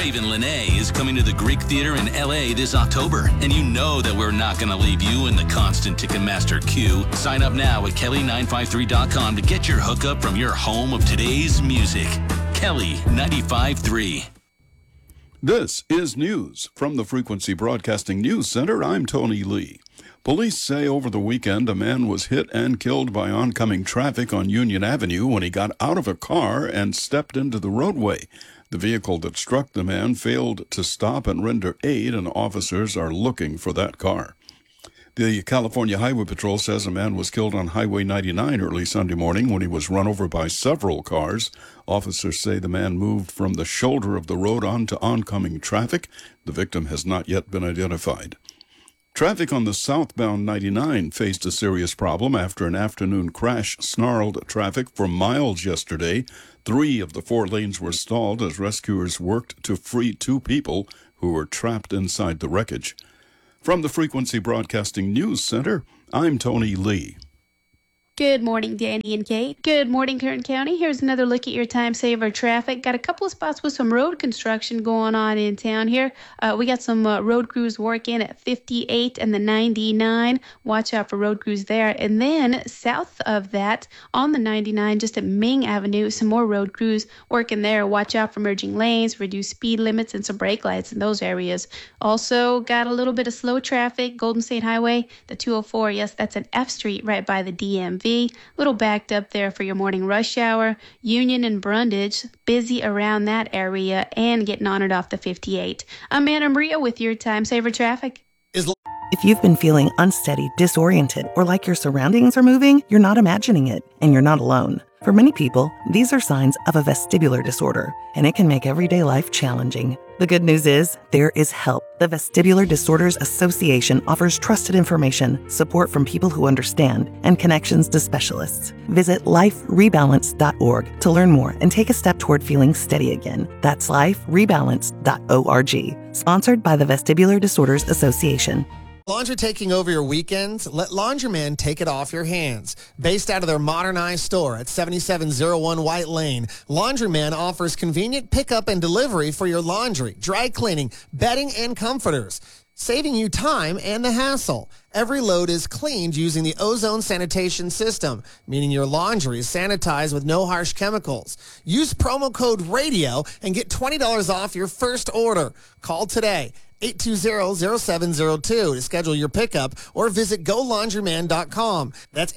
Laven Lene is coming to the Greek Theater in L.A. this October, and you know that we're not going to leave you in the constant Ticketmaster queue. Sign up now at Kelly953.com to get your hookup from your home of today's music. Kelly 95.3. This is news from the Frequency Broadcasting News Center. I'm Tony Lee. Police say over the weekend a man was hit and killed by oncoming traffic on Union Avenue when he got out of a car and stepped into the roadway. The vehicle that struck the man failed to stop and render aid, and officers are looking for that car. The California Highway Patrol says a man was killed on Highway 99 early Sunday morning when he was run over by several cars. Officers say the man moved from the shoulder of the road onto oncoming traffic. The victim has not yet been identified. Traffic on the southbound 99 faced a serious problem after an afternoon crash snarled traffic for miles yesterday. 3 of the 4 lanes were stalled as rescuers worked to free 2 people who were trapped inside the wreckage. From the Frequency Broadcasting News Center, I'm Tony Lee. Good morning, Danny and Kate. Good morning, Kern County. Here's another look at your time saver traffic. Got a couple of spots with some road construction going on in town here. We got some road crews working at 58 and the 99. Watch out for road crews there. And then south of that, on the 99, just at Ming Avenue, some more road crews working there. Watch out for merging lanes, reduce speed limits, and some brake lights in those areas. Also got a little bit of slow traffic. Golden State Highway, the 204. Yes, that's an F Street right by the DMV. A little backed up there for your morning rush hour. Union and Brundage, busy around that area and getting on and off the 58. I'm Anna Maria with your time saver traffic. If you've been feeling unsteady, disoriented, or like your surroundings are moving, you're not imagining it, and you're not alone. For many people, these are signs of a vestibular disorder, and it can make everyday life challenging. The good news is, there is help. The Vestibular Disorders Association offers trusted information, support from people who understand, and connections to specialists. Visit liferebalance.org to learn more and take a step toward feeling steady again. That's liferebalance.org. Sponsored by the Vestibular Disorders Association. Laundry taking over your weekends? Let Laundryman take it off your hands. Based out of their modernized store at 7701 White Lane, Laundryman offers convenient pickup and delivery for your laundry, dry cleaning, bedding, and comforters, saving you time and the hassle. Every load is cleaned using the ozone sanitation system, meaning your laundry is sanitized with no harsh chemicals. Use promo code RADIO and get $20 off your first order. Call today. 820-0702 to schedule your pickup or visit GoLaundryman.com. That's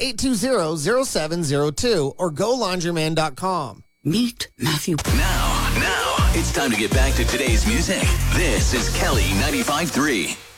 820-0702 or GoLaundryman.com. Meet Matthew. Now, it's time to get back to today's music. This is Kelly 95.3.